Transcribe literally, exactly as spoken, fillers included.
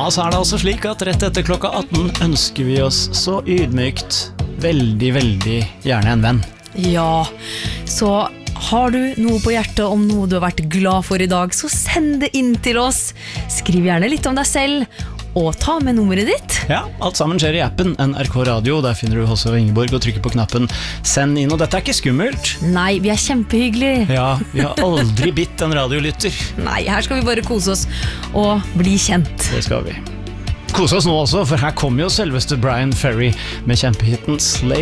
så er det altså slik at rett etter klokka atten ønsker vi oss så ydmykt veldig, veldig gjerne en venn. Ja, så har du noe på hjertet om noe du har vært glad for i dag, så send det inn til oss. Skriv gjerne litt om deg selv, og ta med nummeret ditt. Ja, alt sammen skjer i appen N R K Radio. Der finner du Håse og Ingeborg og trykker på knappen Send inn, og dette er ikke skummelt. Nei, vi er kjempehyggelige. Ja, vi har aldri bitt en radiolytter. Nei, her skal vi bare kose oss og bli kjent. Det skal vi. Kose oss nå også, for her kommer jo selveste Brian Ferry med kjempehitten Slave.